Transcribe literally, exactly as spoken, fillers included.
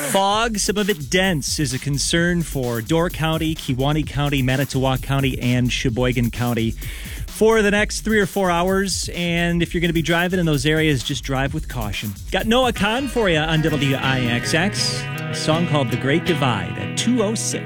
Fog, some of it dense, is a concern for Door County, Kewaunee County, Manitowoc County, and Sheboygan County for the next three or four hours. And if you're going to be driving in those areas, just drive with caution. Got Noah Khan for you on W I X X. A song called The Great Divide at two oh six.